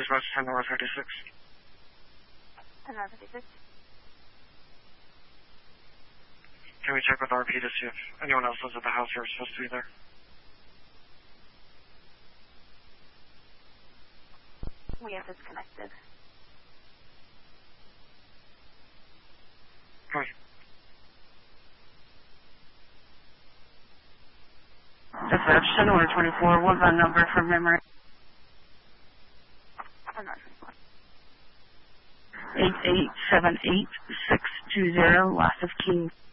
dispatch 10 North 36. 10 North 36. Can we check with RP to see if anyone else is at the house or is supposed to be there? We have disconnected. Hi. Dispatch 10 North 24, what van number from memory? 10 North 24. 8878620, loss of key.